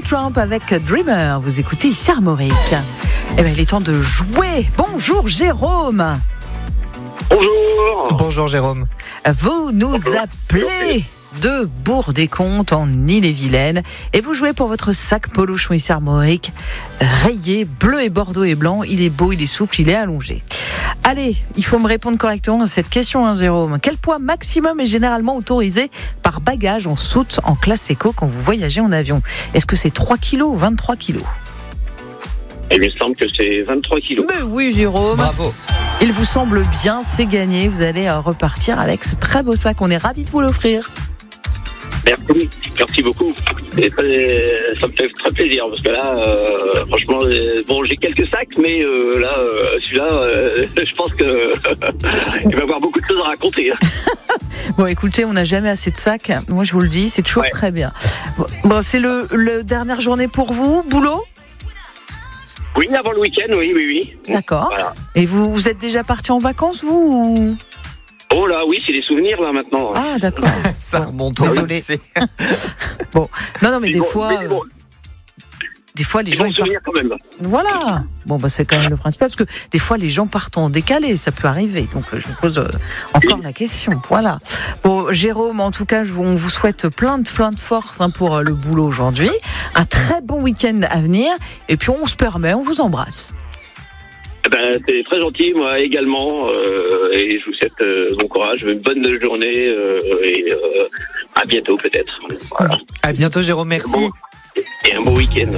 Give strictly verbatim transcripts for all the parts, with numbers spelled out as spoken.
Trump avec Dreamer. Vous écoutez ici Armorique. Eh bien, il est temps de jouer. Bonjour Jérôme. Bonjour. Bonjour Jérôme. Vous nous appelez de Bourg-des-Comptes en Ille-et-Vilaine et vous jouez pour votre sac Polochon ici Armorique, rayé bleu et bordeaux et blanc. Il est beau, il est souple, il est allongé. Allez, il faut me répondre correctement à cette question, hein, Jérôme. Quel poids maximum est généralement autorisé par bagage en soute en classe éco quand vous voyagez en avion ? Est-ce que c'est trois kilos ou vingt-trois kilos ? Il me semble que c'est vingt-trois kilos. Mais oui, Jérôme. Bravo. Il vous semble bien, c'est gagné. Vous allez repartir avec ce très beau sac. On est ravis de vous l'offrir. Merci, merci beaucoup. Et très, ça me fait très plaisir parce que là, euh, franchement, euh, bon, j'ai quelques sacs, mais euh, là, euh, celui-là, euh, je pense que il va y avoir beaucoup de choses à raconter. Bon, écoutez, on n'a jamais assez de sacs. Moi, je vous le dis, c'est toujours ouais. très bien. Bon, c'est le, le dernière journée pour vous, boulot ? Oui, avant le week-end, oui, oui, oui. D'accord. Voilà. Et vous, vous êtes déjà parti en vacances, vous ou... Oh là, oui, c'est des souvenirs, là, maintenant. Ah, d'accord. Ça remonte au Désolé. Bon, non, non, mais, mais des bon, fois... Mais bon. Des fois, les des gens... bons souvenirs, partent... quand même. Voilà. Bon, bah, c'est quand même le principal, parce que des fois, les gens partent en décalé, ça peut arriver. Donc, je vous pose euh, encore oui. la question. Voilà. Bon, Jérôme, en tout cas, je vous, on vous souhaite plein de, plein de force hein, pour euh, le boulot aujourd'hui. Un très bon week-end à venir. Et puis, on se permet, on vous embrasse. Ben, c'est très gentil, moi également, euh, et je vous souhaite euh, bon courage, une bonne journée, euh, et euh, à bientôt peut-être. Voilà. À bientôt Jérôme, merci. Bon, et un bon week-end.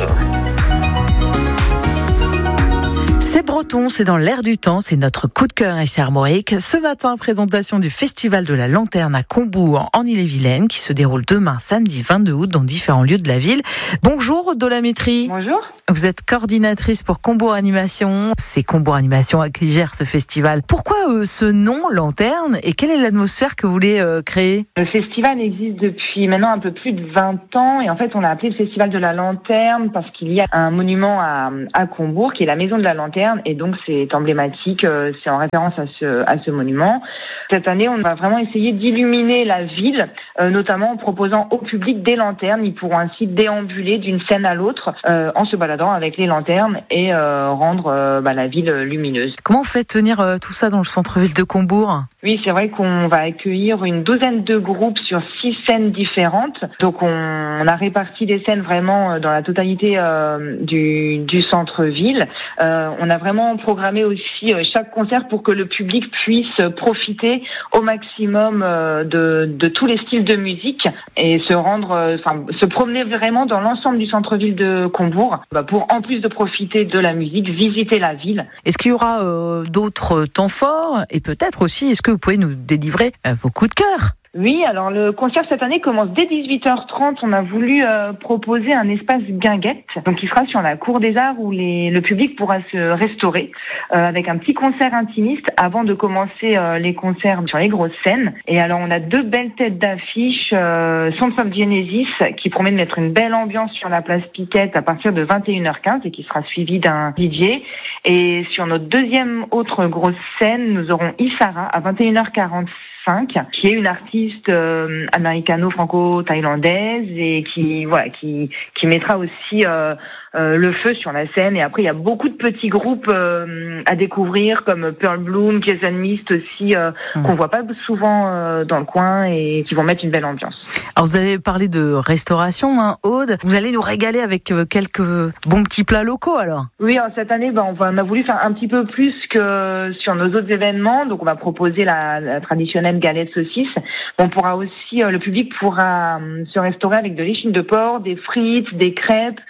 C'est breton, c'est dans l'air du temps, c'est notre coup de cœur ici Armorique. Ce matin, présentation du Festival de la Lanterne à Combourg en Ille-et-Vilaine qui se déroule demain, samedi vingt-deux août, dans différents lieux de la ville. Bonjour Dolamétrie. Bonjour. Vous êtes coordinatrice pour Combourg Animation. C'est Combourg Animation qui gère ce festival. Pourquoi euh, ce nom, Lanterne, et quelle est l'atmosphère que vous voulez euh, créer ? Le festival existe depuis maintenant un peu plus de vingt ans et en fait on l'a appelé le Festival de la Lanterne parce qu'il y a un monument à, à Combourg qui est la Maison de la Lanterne. Et donc c'est emblématique, c'est en référence à ce, à ce monument. Cette année, on va vraiment essayer d'illuminer la ville, euh, notamment en proposant au public des lanternes. Ils pourront ainsi déambuler d'une scène à l'autre euh, en se baladant avec les lanternes et euh, rendre euh, bah, la ville lumineuse. Comment on fait tenir euh, tout ça dans le centre-ville de Combourg ? Oui, c'est vrai qu'on va accueillir une douzaine de groupes sur six scènes différentes. Donc on, on a réparti les scènes vraiment dans la totalité euh, du, du centre-ville. Euh, on a vraiment programmé aussi euh, chaque concert pour que le public puisse profiter au maximum euh, de, de tous les styles de musique et se rendre, enfin euh, se promener vraiment dans l'ensemble du centre-ville de Combourg bah, pour en plus de profiter de la musique, visiter la ville. Est-ce qu'il y aura euh, d'autres temps forts et peut-être aussi, est-ce que vous pouvez nous délivrer euh, vos coups de cœur ? Oui, alors le concert cette année commence dès dix-huit heures trente. On a voulu euh, proposer un espace guinguette, donc qui sera sur la cour des Arts où les, le public pourra se restaurer euh, avec un petit concert intimiste avant de commencer euh, les concerts sur les grosses scènes. Et alors on a deux belles têtes d'affiche, euh, Sons of Genesis qui promet de mettre une belle ambiance sur la place Piquette à partir de vingt et une heures quinze et qui sera suivi d'un D J. Et sur notre deuxième autre grosse scène, nous aurons Isara à vingt et une heures quarante-cinq. Qui est une artiste euh, américano-franco-thaïlandaise et qui voilà qui qui mettra aussi euh, euh, le feu sur la scène. Et après il y a beaucoup de petits groupes euh, à découvrir comme Pearl Bloom, Jason Mist aussi euh, mmh. qu'on voit pas souvent euh, dans le coin et qui vont mettre une belle ambiance. Alors vous avez parlé de restauration, hein, Aude. Vous allez nous régaler avec euh, quelques bons petits plats locaux alors. Oui, alors, cette année, ben, on, va, on a voulu faire un petit peu plus que sur nos autres événements. Donc on va proposer la, la traditionnelle galette saucisse. On pourra aussi, euh, le public pourra euh, se restaurer avec de l'échine de porc, des frites, des crêpes.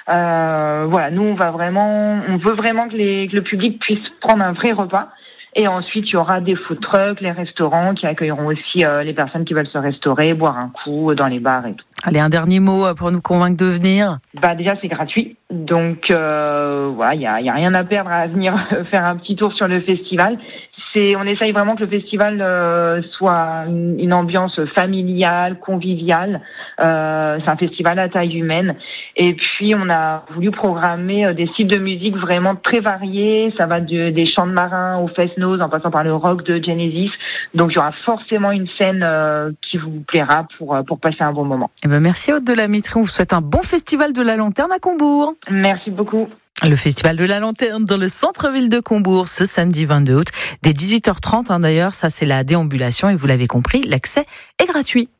Euh, voilà, nous on va vraiment, on veut vraiment que, les, que le public puisse prendre un vrai repas. Et ensuite, il y aura des food trucks, les restaurants qui accueilleront aussi euh, les personnes qui veulent se restaurer, boire un coup dans les bars et tout. Allez, un dernier mot pour nous convaincre de venir. Bah déjà, c'est gratuit. Donc euh, voilà, il y a, y a rien à perdre à venir faire un petit tour sur le festival. C'est, on essaye vraiment que le festival euh, soit une, une ambiance familiale, conviviale. Euh, c'est un festival à taille humaine. Et puis on a voulu programmer des styles de musique vraiment très variés. Ça va de, des chants de marins au fest-noz, en passant par le rock de Genesis. Donc il y aura forcément une scène euh, qui vous plaira pour pour passer un bon moment. Eh ben merci Aude de la Mitrie. On vous souhaite un bon festival de la Lanterne à Combourg. Merci beaucoup. Le festival de la Lanterne dans le centre-ville de Combourg ce samedi vingt-deux août, dès dix-huit heures trente hein, d'ailleurs, ça c'est la déambulation et vous l'avez compris, l'accès est gratuit.